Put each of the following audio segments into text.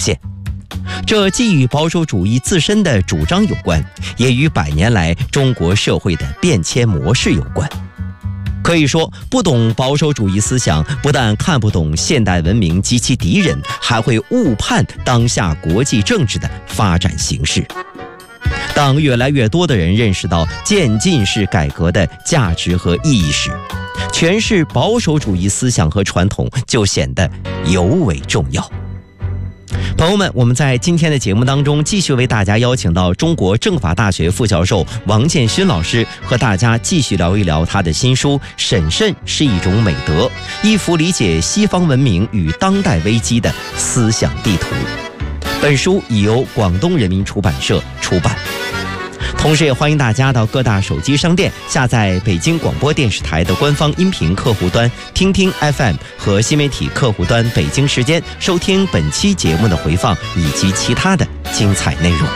现。这既与保守主义自身的主张有关，也与100年来中国社会的变迁模式有关。可以说，不懂保守主义思想，不但看不懂现代文明及其敌人，还会误判当下国际政治的发展形势。当越来越多的人认识到渐进式改革的价值和意义时，诠释保守主义思想和传统就显得尤为重要。朋友们，我们在今天的节目当中继续为大家邀请到中国政法大学副教授王建勋老师，和大家继续聊一聊他的新书《审慎是一种美德》，一幅理解西方文明与当代危机的思想地图。本书已由广东人民出版社出版。同时也欢迎大家到各大手机商店下载北京广播电视台的官方音频客户端听听 FM 和新媒体客户端北京时间，收听本期节目的回放以及其他的精彩内容。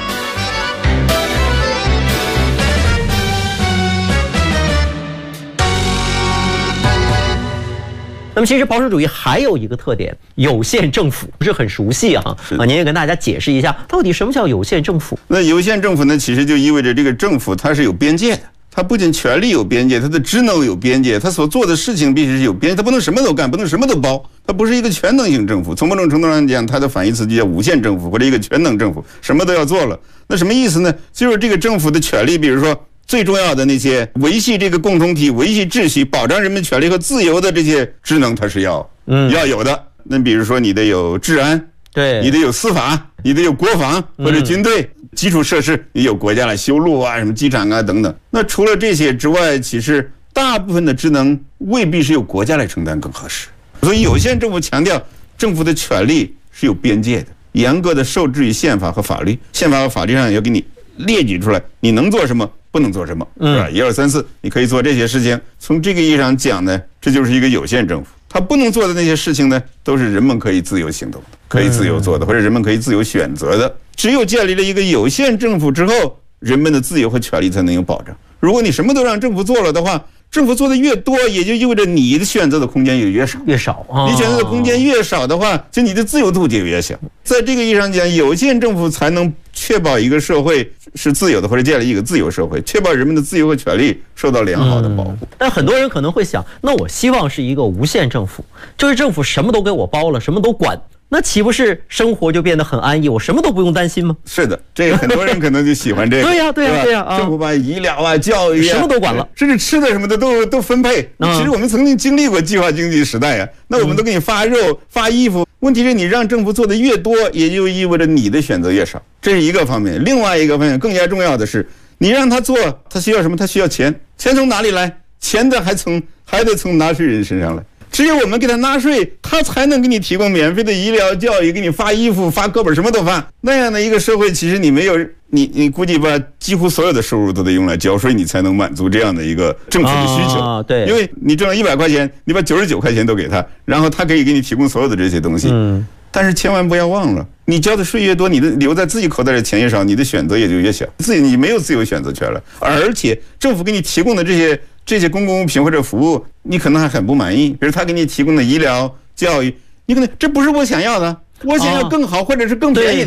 那么其实保守主义还有一个特点，有限政府，不是很熟悉啊。您也跟大家解释一下，到底什么叫有限政府？ 那有限政府呢，其实就意味着这个政府它是有边界的，它不仅权力有边界，它的职能有边界，它所做的事情必须是有边界，它不能什么都干，不能什么都包，它不是一个全能性政府。从某种程度上讲，它的反义词就叫无限政府或者一个全能政府，什么都要做了。那什么意思呢？就是这个政府的权力，比如说最重要的那些维系这个共同体、维系秩序、保障人们权利和自由的这些职能，它是要有的。那比如说你得有治安， 对， 你得有司法，你得有国防或者军队，基础设施你有国家来修路啊，什么机场啊等等。那除了这些之外，其实大部分的职能未必是由国家来承担更合适。所以有限政府强调政府的权力是有边界的，严格的受制于宪法和法律，宪法和法律上要给你列举出来，你能做什么，不能做什么，是吧？1、2、3、4，你可以做这些事情。从这个意义上讲呢，这就是一个有限政府。他不能做的那些事情呢，都是人们可以自由行动的，可以自由做的，或者人们可以自由选择的。只有建立了一个有限政府之后，人们的自由和权利才能有保障。如果你什么都让政府做了的话，政府做的越多，也就意味着你的选择的空间也越少。你选择的空间越少的话，就你的自由度就越小。在这个意义上讲，有限政府才能确保一个社会是自由的，或者建立一个自由社会，确保人们的自由和权利受到良好的保护。 但很多人可能会想，那我希望是一个无限政府，就是政府什么都给我包了，什么都管。那岂不是生活就变得很安逸，我什么都不用担心吗？ 是的，这个很多人可能就喜欢这个。 对呀， 政府把医疗啊、教育啊什么都管了， 甚至吃的什么的都分配。其实我们曾经经历过计划经济时代啊，那我们都给你发肉、发衣服。问题是你让政府做的越多，也就意味着你的选择越少，这是一个方面。另外一个方面更加重要的是，你让他做，他需要什么？他需要钱，钱从哪里来？钱的还得从纳税人身上来。只有我们给他纳税，他才能给你提供免费的医疗、教育，给你发衣服、发课本，什么都发。那样的一个社会，其实你没有你估计把几乎所有的收入都得用来交税，你才能满足这样的一个政府的需求。 对， 因为你挣了100块钱，你把99块钱都给他，然后他可以给你提供所有的这些东西。但是千万不要忘了，你交的税越多，你的留在自己口袋的钱越少，你的选择也就越小，你没有自由选择权了。而且政府给你提供的这些公共物品或者服务，你可能还很不满意。比如他给你提供的医疗、教育，你可能这不是我想要的，我想要更好或者是更便宜的。